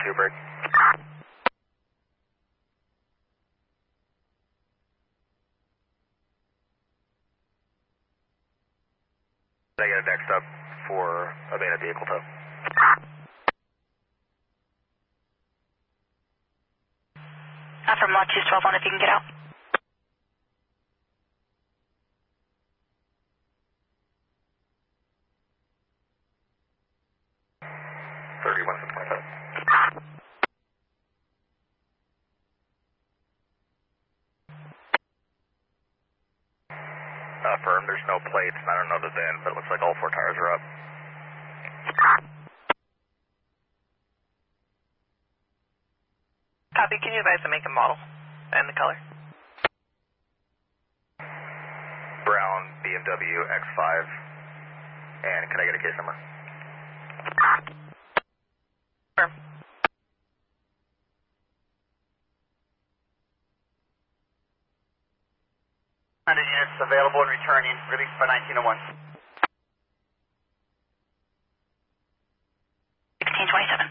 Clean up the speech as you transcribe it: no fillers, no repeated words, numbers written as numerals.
2 break. I got a next up for abandoned vehicle tow. From lot 212 on if you can get out. Firm, there's no plates, and I don't know the VIN, but it looks like all 4 tires are up. Copy, can you advise the make and model and the color? Brown BMW X5, and can I get a case number? Firm. Units available and returning, released by 1901. 1627.